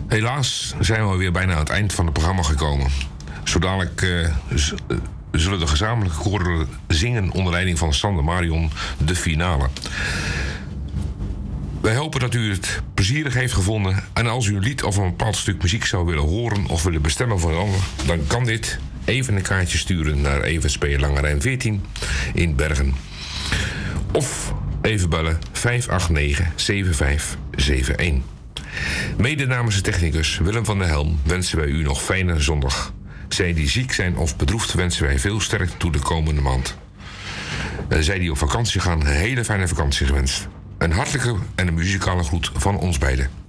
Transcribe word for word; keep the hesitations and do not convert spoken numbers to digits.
Helaas zijn we weer bijna aan het eind van het programma gekomen. Zo dadelijk uh, z- uh, zullen de gezamenlijke koren zingen onder leiding van Sander Marion de finale. Wij hopen dat u het plezierig heeft gevonden. En als u een lied of een bepaald stuk muziek zou willen horen of willen bestemmen voor een ander, dan kan dit. Even een kaartje sturen naar Everspe Lange Rijn veertien in Bergen. Of even bellen vijf acht negen zeven vijf zeven een. Mede namens de technicus Willem van der Helm wensen wij u nog fijne zondag. Zij die ziek zijn of bedroefd wensen wij veel sterkte toe de komende maand. En zij die op vakantie gaan, een hele fijne vakantie gewenst. Een hartelijke en een muzikale groet van ons beiden.